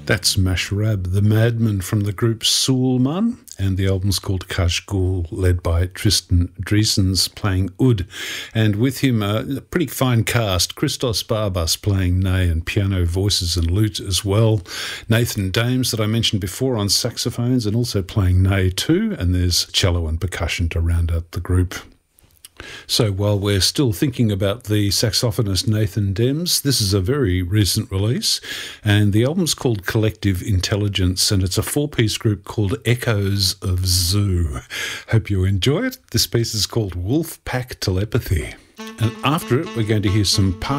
That's Mashrab, the madman from the group Sulman, and the album's called Kashgul, led by Tristan Driessens playing oud, and with him a pretty fine cast, Christos Barbas playing ney and piano, voices and lute as well, Nathan Dames that I mentioned before on saxophones and also playing ney too, and there's cello and percussion to round out the group. So while we're still thinking about the saxophonist Nathan Dems, this is a very recent release, and the album's called Collective Intelligence, and it's a four-piece group called Echoes of Zoo. Hope you enjoy it. This piece is called Wolf Pack Telepathy. And after it, we're going to hear some